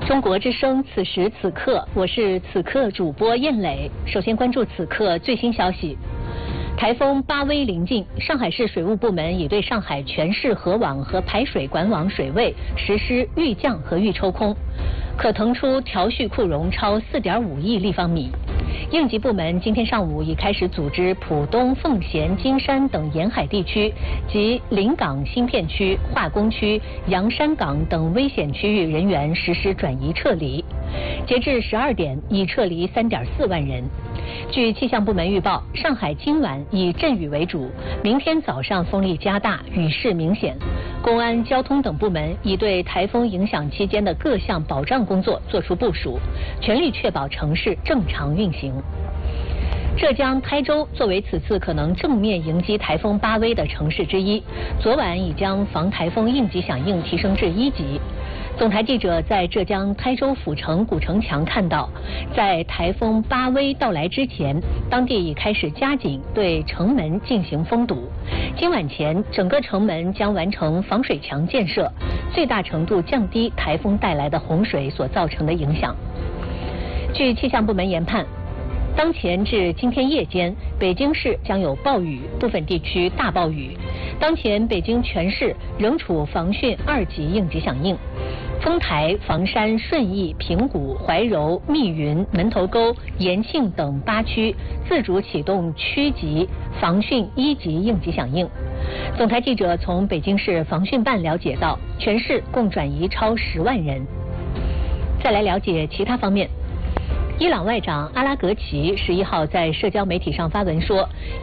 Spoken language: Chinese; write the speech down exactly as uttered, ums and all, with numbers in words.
中国之声，此时此刻，我是此刻主播燕磊。首先关注此刻最新消息。台风巴威临近，上海市水务部门已对上海全市河网和排水管网水位实施预降和预抽空，可腾出调蓄库容超 四点五亿立方米。应急部门今天上午已开始组织浦东、奉贤、金山等沿海地区及临港新片区、化工区、洋山港等危险区域人员实施转移撤离。截至十二点，已撤离 三点四万人。据气象部门预报，上海今晚以阵雨为主，明天早上风力加大，雨势明显。公安、交通等部门已对台风影响期间的各项保障工作作出部署，全力确保城市正常运行。浙江台州作为此次可能正面迎击台风巴威的城市之一，昨晚已将防台风应急响应提升至一级。总台记者在浙江台州府城古城墙看到，在台风巴威到来之前，当地已开始加紧对城门进行封堵。今晚前，整个城门将完成防水墙建设，最大程度降低台风带来的洪水所造成的影响。据气象部门研判，当前至今天夜间，北京市将有暴雨，部分地区大暴雨。当前北京全市仍处防汛二级应急响应。丰台、房山、顺义、平谷、怀柔、密云、门头沟、延庆等八区自主启动区级防汛一级应急响应。总台记者从北京市防汛办了解到，全市共转移超十万人。再来了解其他方面。伊朗外长阿拉格齐十一号在社交媒体上发文说，